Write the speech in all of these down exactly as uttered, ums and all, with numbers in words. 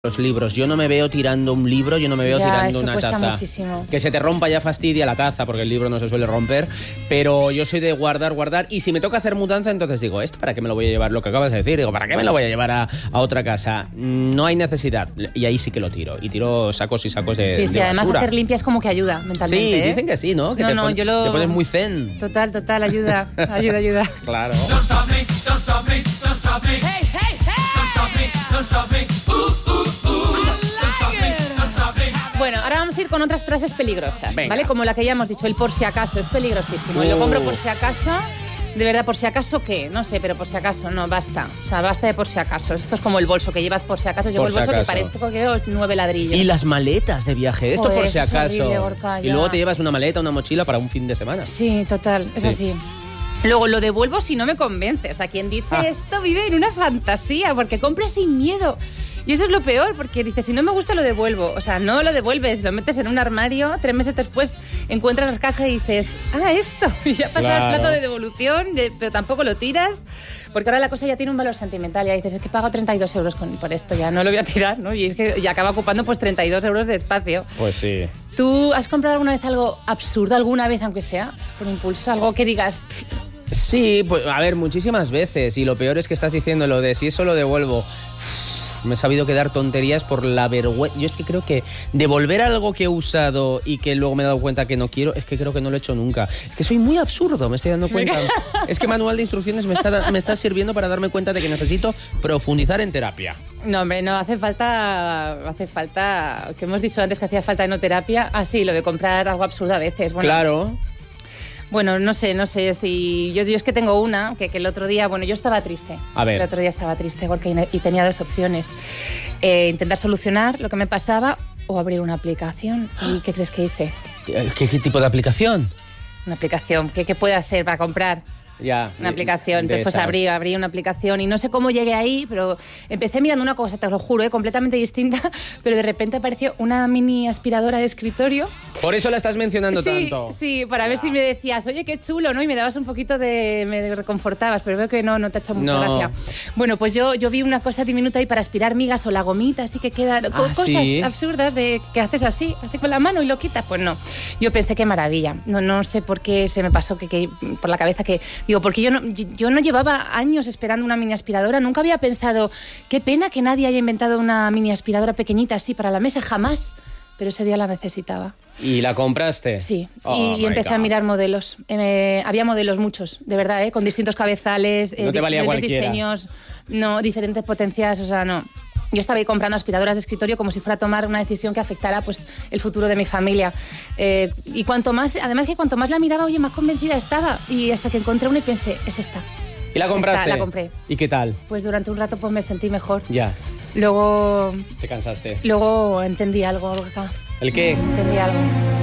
Los libros, yo no me veo tirando un libro, yo no me veo ya, tirando eso una cuesta taza. Muchísimo. Que se te rompa ya fastidia la taza, porque el libro no se suele romper, pero yo soy de guardar, guardar, y si me toca hacer mudanza, entonces digo, ¿esto para qué me lo voy a llevar? Lo que acabas de decir, digo, ¿para qué me lo voy a llevar a, a otra casa? No hay necesidad, y ahí sí que lo tiro, y tiro sacos y sacos de Sí, sí, de además basura. Hacer limpias como que ayuda mentalmente. Sí, ¿eh? dicen que sí, ¿no? Que no, te, no, pon, yo lo... te pones muy zen. Total, total, ayuda, ayuda, ayuda. Claro. Don't stop me, don't stop me, don't stop me. Hey, hey, hey. Don't stop me, don't stop me. Ooh, ooh, ooh. Don't stop me, don't stop me. Bueno, ahora vamos a ir con otras frases peligrosas, Venga. ¿vale? Como la que ya hemos dicho, el por si acaso, es peligrosísimo. Uh. Lo compro por si acaso, de verdad, por si acaso, ¿qué? No sé, pero por si acaso, no, basta. O sea, basta de por si acaso. Esto es como el bolso que llevas por si acaso. Llevo Por el si bolso que acaso. parece que veo nueve ladrillos. Y las maletas de viaje, esto Joder, por si eso es acaso. horrible, Gorka, y ya. luego te llevas una maleta, una mochila para un fin de semana. Sí, total, es Sí. así. Luego lo devuelvo si no me convence. O sea, quien dice Ah. esto vive en una fantasía, porque compra sin miedo. Y eso es lo peor, porque dices, si no me gusta lo devuelvo. O sea, no lo devuelves, lo metes en un armario, tres meses después encuentras las cajas y dices, ah, esto. Y ya pasa Claro. el plato de devolución, de- pero tampoco lo tiras. Porque ahora la cosa ya tiene un valor sentimental. Ya dices, es que pago treinta y dos euros con, por esto, ya no lo voy a tirar, ¿no? Y es que ya acaba ocupando pues treinta y dos euros de espacio. Pues sí. ¿Tú has comprado alguna vez algo absurdo, alguna vez, aunque sea por impulso? Algo que digas, "Pff, Sí, pues a ver, muchísimas veces. Y lo peor es que estás diciendo lo de si eso lo devuelvo. Me he sabido quedar tonterías por la vergüenza. Yo es que creo que devolver algo que he usado y que luego me he dado cuenta que no quiero, es que creo que no lo he hecho nunca. Es que soy muy absurdo, me estoy dando cuenta. Es que manual de instrucciones me está, me está sirviendo para darme cuenta de que necesito profundizar en terapia. no, hombre, no, hace falta, hace falta, que hemos dicho antes que hacía falta enoterapia, ah, sí, lo de comprar algo absurdo a veces. Bueno, Claro. Bueno, no sé, no sé si, yo, yo es que tengo una, que, que el otro día, bueno, yo estaba triste. A ver. El otro día estaba triste porque y tenía dos opciones. Eh, intentar solucionar lo que me pasaba o abrir una aplicación. ¿Y qué crees que hice? ¿Qué, qué tipo de aplicación? Una aplicación, ¿qué, qué puede hacer para comprar? Ya. Una aplicación, de entonces pues esas. abrí, abrí una aplicación y no sé cómo llegué ahí, pero empecé mirando una cosa, te lo juro, ¿eh? Completamente distinta, pero de repente apareció una mini aspiradora de escritorio. Por eso la estás mencionando Sí, tanto. sí, para ver si me decías, oye, qué chulo, ¿no? Y me dabas un poquito de... me reconfortabas, pero veo que no, no te ha hecho mucha No. gracia. Bueno, pues yo, yo vi una cosa diminuta ahí para aspirar migas o la gomita, así que queda... co- Ah, cosas ¿sí? absurdas de que haces así, así con la mano y lo quitas. Pues no, yo pensé qué maravilla. No, no sé por qué se me pasó que, que por la cabeza que... Digo, porque yo no, yo no llevaba años esperando una mini aspiradora, nunca había pensado, qué pena que nadie haya inventado una mini aspiradora pequeñita así para la mesa, jamás. Pero ese día la necesitaba. ¿Y la compraste? Sí, Oh, y, y my empecé a God. mirar modelos. Eh, me- había modelos muchos, de verdad, ¿eh? Con distintos cabezales, eh, No te valía diferentes cualquiera. diseños, no, diferentes potencias, o sea, no. Yo estaba ahí comprando aspiradoras de escritorio como si fuera a tomar una decisión que afectara pues, el futuro de mi familia. Eh, y cuanto más, además que cuanto más la miraba, oye, más convencida estaba. Y hasta que encontré una y pensé, es esta. ¿Y la Es esta, compraste? la compré. ¿Y qué tal? Pues durante un rato pues me sentí mejor. Ya, Luego, te cansaste. luego entendí algo, Gorka. ¿El qué? Entendí algo.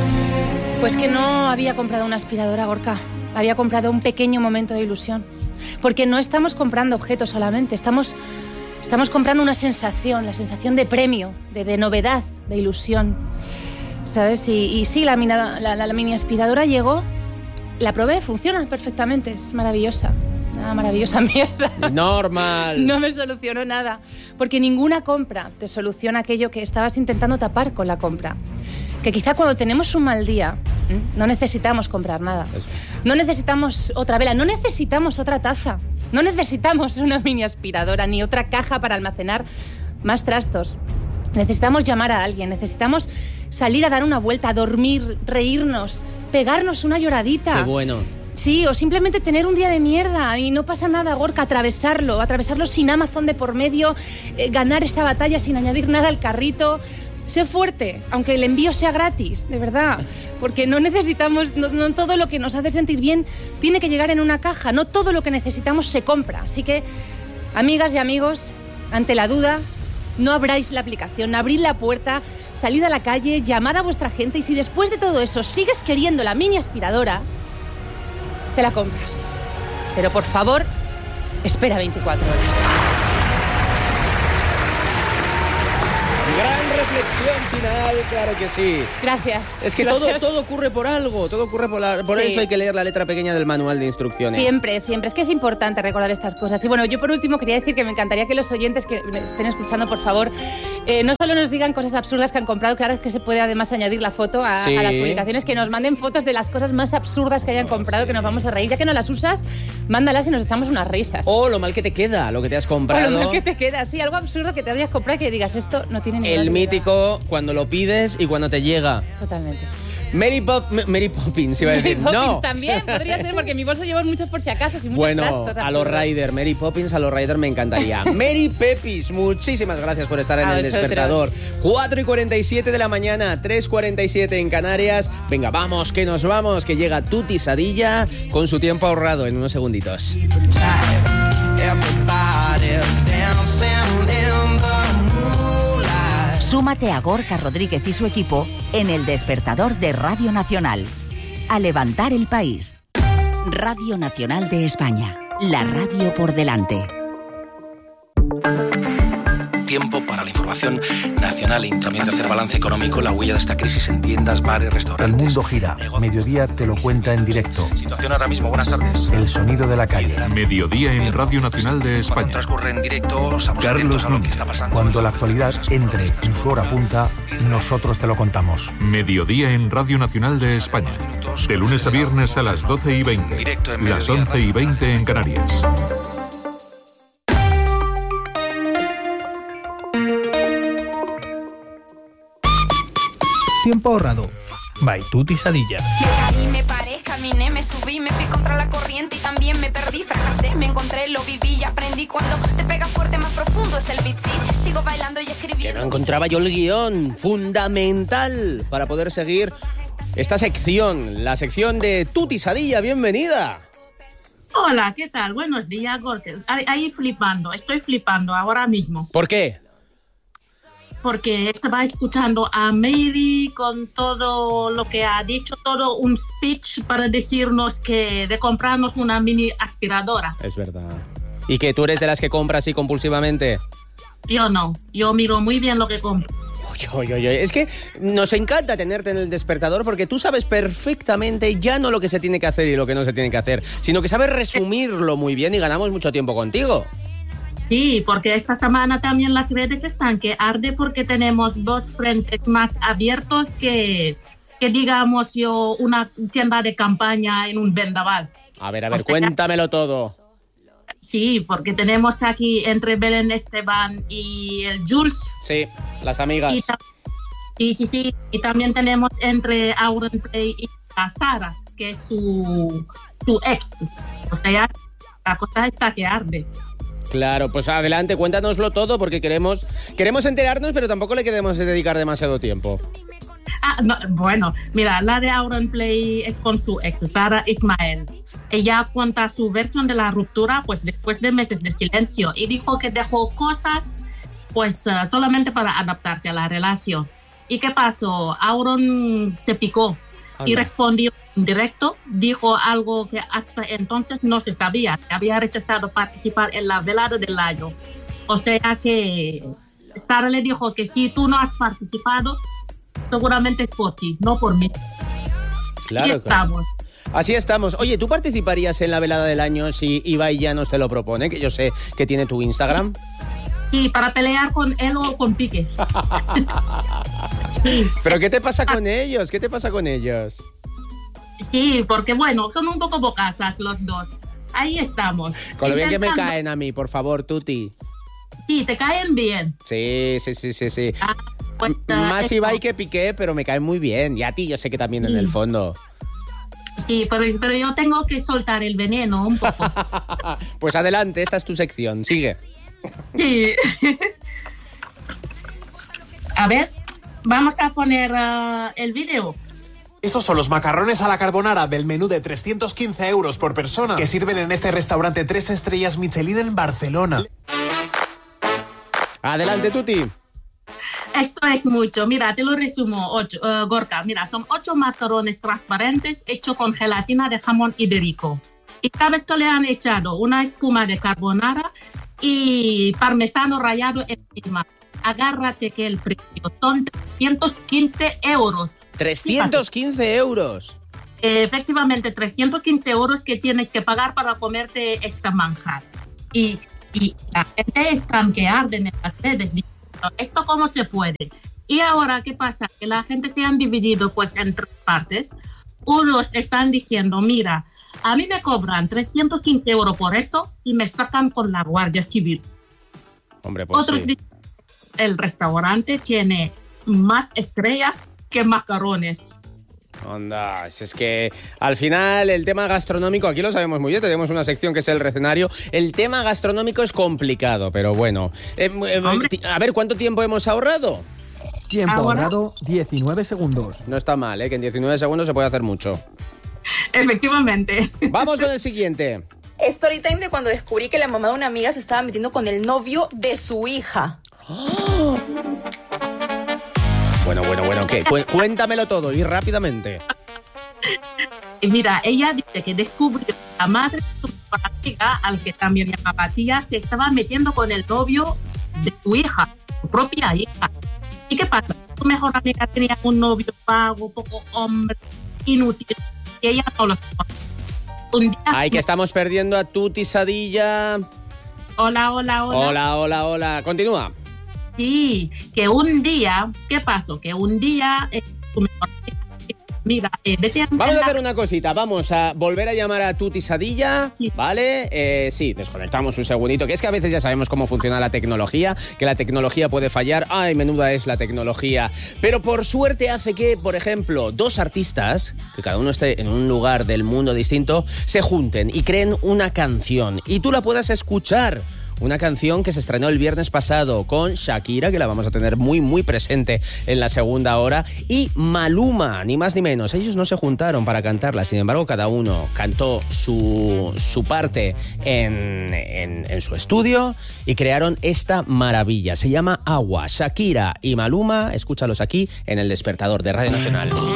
Pues que no había comprado una aspiradora, Gorka. Había comprado un pequeño momento de ilusión. Porque no estamos comprando objetos solamente, estamos, estamos comprando una sensación, la sensación de premio, de, de novedad, de ilusión. ¿Sabes? Y, y sí, la, mina- la, la- la mini aspiradora llegó, la probé, funciona perfectamente, es maravillosa. Una maravillosa mierda. Normal. No me solucionó nada, porque ninguna compra te soluciona aquello que estabas intentando tapar con la compra. Que quizá cuando tenemos un mal día, ¿m? no necesitamos comprar nada. No necesitamos otra vela, no necesitamos otra taza, no necesitamos una mini aspiradora ni otra caja para almacenar más trastos. Necesitamos llamar a alguien, necesitamos salir a dar una vuelta, dormir, reírnos, pegarnos una lloradita. Qué bueno. Sí, o simplemente tener un día de mierda y no pasa nada, Gorka, atravesarlo, atravesarlo sin Amazon de por medio, eh, ganar esta batalla sin añadir nada al carrito. Sé fuerte, aunque el envío sea gratis, de verdad, porque no necesitamos, no, no todo lo que nos hace sentir bien tiene que llegar en una caja, no todo lo que necesitamos se compra. Así que, amigas y amigos, ante la duda, no abráis la aplicación, abrid la puerta, salid a la calle, llamad a vuestra gente y si después de todo eso sigues queriendo la mini aspiradora, te la compras. Pero por favor, espera veinticuatro horas. Gran reflexión final, claro que sí. Gracias. Es que todo, Gracias. todo ocurre por algo, todo ocurre por, la- por Sí. eso hay que leer la letra pequeña del manual de instrucciones. Siempre, siempre. Es que es importante recordar estas cosas. Y bueno, yo por último quería decir que me encantaría que los oyentes que me estén escuchando, por favor, Eh, no solo nos digan cosas absurdas que han comprado, que ahora es que se puede además añadir la foto a, sí. a las publicaciones, que nos manden fotos de las cosas más absurdas que hayan comprado, que nos vamos a reír. Ya que no las usas, mándalas y nos echamos unas risas. O lo mal que te queda, lo que te has comprado. O lo mal que te queda, sí, algo absurdo que te hayas comprado y que digas, esto no tiene ninguna El utilidad. mítico cuando lo pides y cuando te llega. Totalmente. Mary, Pop, Mary Poppins, iba a decir. Mary Poppins no. también, podría ser, porque en mi bolso llevo muchos por si acaso y muchos Bueno, trastos a los absurdos. Ryder, Mary Poppins, a los Ryder me encantaría. Mary Pepis, muchísimas gracias por estar en A El vosotros. Despertador. cuatro y cuarenta y siete de la mañana, tres y cuarenta y siete en Canarias. Venga, vamos, que nos vamos, que llega Tuti Sadilla con su tiempo ahorrado en unos segunditos. Súmate a Gorka Rodríguez y su equipo en El Despertador de Radio Nacional. A levantar el país. Radio Nacional de España. La radio por delante. Tiempo para la información nacional y también de hacer balance económico, la huella de esta crisis en tiendas, bares, restaurantes. El mundo gira. negocios. Mediodía te lo cuenta en directo. Situación ahora mismo, buenas tardes. El sonido de la calle. Mediodía en Radio Nacional de Cuando España. transcurre en directo, estamos Carlos atentos a lo que Núñez. está pasando. Cuando la actualidad entre en su hora punta, nosotros te lo contamos. Mediodía en Radio Nacional de España. De lunes a viernes a las doce y veinte. Directo en Las Mediodía once y veinte en Canarias. Tiempo ahorrado. By Tuti Sadilla. Me caí, me paré, caminé, me subí, me fui contra la corriente y también me perdí, fracasé, me encontré, lo viví y aprendí. Cuando te pegas fuerte, más profundo es el beat, sí. Sigo bailando y Que escribiendo. no encontraba yo el guión fundamental para poder seguir esta sección, la sección de Tuti Sadilla. Bienvenida. Hola, ¿qué tal? Buenos días, Gorka. Ahí, ahí flipando, estoy flipando ahora mismo, ¿Por qué? porque estaba escuchando a Mary con todo lo que ha dicho, todo un speech para decirnos que de comprarnos una mini aspiradora. Es verdad. ¿Y que tú eres de las que compras así compulsivamente? Yo no, yo miro muy bien lo que compro. Oye, oye, oye, es que nos encanta tenerte en El Despertador porque tú sabes perfectamente ya no lo que se tiene que hacer y lo que no se tiene que hacer, sino que sabes resumirlo muy bien y ganamos mucho tiempo contigo. Sí, porque esta semana también las redes están que arde porque tenemos dos frentes más abiertos que, que digamos yo, una tienda de campaña en un vendaval. A ver, a ver, O sea, cuéntamelo todo. Sí, porque tenemos aquí entre Belén Esteban y el Jules. Sí, las amigas. Y, ta- sí, sí, sí. Y también tenemos entre Auronplay y a Sara, que es su, su ex. O sea, la cosa está que arde. Claro, pues adelante, cuéntanoslo todo porque queremos, queremos enterarnos, pero tampoco le queremos dedicar demasiado tiempo. Ah, no, bueno, mira, la de Auronplay es con su ex, Sara Ismael. Ella cuenta su versión de la ruptura, pues después de meses de silencio, y dijo que dejó cosas, pues uh, solamente para adaptarse a la relación. ¿Y qué pasó? Auron se picó y Anda. respondió en directo, dijo algo que hasta entonces no se sabía, que había rechazado participar en la velada del año. O sea que Sara le dijo que si tú no has participado, seguramente es por ti, no por mí. y Claro, claro. estamos. Así estamos. Oye, ¿tú participarías en la velada del año si Ibai ya nos te lo propone? Que yo sé que tiene tu Instagram. Sí, para pelear con él o con Piqué. Sí, ¿Pero qué te pasa con ellos? ¿Qué te pasa con ellos? sí, porque bueno, son un poco bocazas los dos. Ahí estamos. Con lo bien que me Intentando- caen a mí, por favor, Tuti. Sí, te caen bien. Sí, sí, sí, sí, sí. Ah, pues, M- ah, Más esto. Ibai que Piqué, pero me caen muy bien. Y a ti yo sé que también en Sí. el fondo. Sí, pero, pero yo tengo que soltar el veneno un poco. Pues adelante, esta es tu sección. Sigue. Sí. A ver, vamos a poner ah, el video. Estos son los macarrones a la carbonara del menú de trescientos quince euros por persona que sirven en este restaurante tres estrellas Michelin en Barcelona. Adelante, Tuti. Esto es mucho. Mira, te lo resumo, ocho, eh, Gorka. Mira, son ocho macarrones transparentes hechos con gelatina de jamón ibérico. Y sabes que le han echado una espuma de carbonara y parmesano rallado encima. Agárrate que el precio son trescientos quince euros. trescientos quince euros. Eh, efectivamente, trescientos quince euros que tienes que pagar para comerte esta manjar. Y, y la gente está que arden en las redes. ¿esto cómo se puede? Y ahora, ¿qué pasa? Que la gente se han dividido pues en tres partes. Unos están diciendo, mira, a mí me cobran trescientos quince euros por eso y me sacan con la Guardia Civil. Hombre, pues Otros sí. dicen, el restaurante tiene más estrellas que macarrones. Onda, si es que al final el tema gastronómico, aquí lo sabemos muy bien, tenemos una sección que es el recenario. El tema gastronómico es complicado, pero bueno. Eh, eh, a ver, ¿cuánto tiempo hemos ahorrado? Tiempo ¿Ahora? ahorrado, diecinueve segundos. No está mal, ¿eh? Que en diecinueve segundos se puede hacer mucho. Efectivamente. Vamos con el siguiente. Story time de cuando descubrí que la mamá de una amiga se estaba metiendo con el novio de su hija. Bueno, bueno, bueno, ¿qué? Cu- cuéntamelo todo y rápidamente. Y mira, ella dice que descubrió que la madre de su mejor amiga, al que también llamaba tía, se estaba metiendo con el novio de su hija, su propia hija. ¿Y qué pasa? Su mejor amiga tenía un novio vago, poco hombre, inútil, y ella no lo soportaba. Un día... Ay, que estamos perdiendo a Tuti Sadilla. Hola, hola, hola. Hola, hola, hola. Continúa. Sí, que un día, ¿qué pasó? Que un día, eh, su mejor amiga, mira, eh, vete a... Vamos a hacer una cosita, vamos a volver a llamar a Tuti Sadilla, ¿vale? Eh, sí, desconectamos un segundito, que es que a veces ya sabemos cómo funciona la tecnología, que la tecnología puede fallar, ay, menuda es la tecnología, pero por suerte hace que, por ejemplo, dos artistas, que cada uno esté en un lugar del mundo distinto, se junten y creen una canción y tú la puedas escuchar. Una canción que se estrenó el viernes pasado con Shakira, que la vamos a tener muy, muy presente en la segunda hora, y Maluma, ni más ni menos. Ellos no se juntaron para cantarla, sin embargo, cada uno cantó su, su parte en, en, en su estudio y crearon esta maravilla. Se llama Agua. Shakira y Maluma, escúchalos aquí en El Despertador de Radio Nacional.